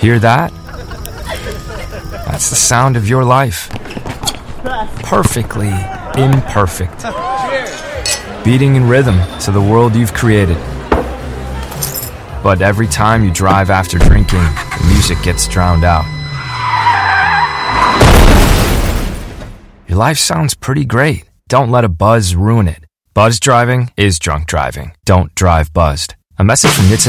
Hear that? That's the sound of your life. Perfectly imperfect. Beating in rhythm to the world you've created. But every time you drive after drinking, the music gets drowned out. Your life sounds pretty great. Don't let a buzz ruin it. Buzz driving is drunk driving. Don't drive buzzed. A message from Nitsa